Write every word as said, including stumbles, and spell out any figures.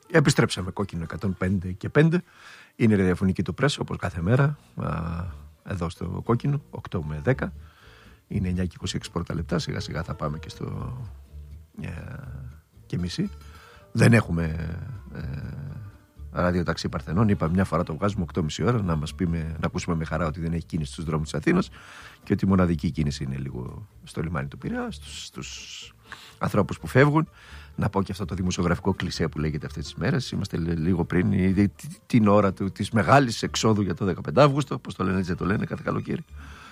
Επιστρέψαμε Κόκκινο εκατόν πέντε και πέντε. Είναι η ραδιοφωνική του Πρέσο, όπως κάθε μέρα, εδώ στο Κόκκινο, οκτώ με δέκα. Είναι εννιά και είκοσι έξι πρώτα λεπτά. Σιγά σιγά θα πάμε και στο ε, και μισή. Δεν έχουμε ε, ραδιοταξί Παρθενών. Είπα μια φορά το βγάζουμε οκτώ και μισή ώρα να μας πει με, να ακούσουμε με χαρά ότι δεν έχει κίνηση στους δρόμους της Αθήνας και ότι η μοναδική κίνηση είναι λίγο στο λιμάνι του Πειραιά, στους, στους ανθρώπους που φεύγουν. Να πω και αυτό το δημοσιογραφικό κλισέ που λέγεται αυτές τις μέρες. Είμαστε λίγο πριν η, την ώρα του, της μεγάλης εξόδου για το δεκαπέντε Αύγουστο. Πώς το λένε, έτσι το λένε κάθε καλοκαίρι.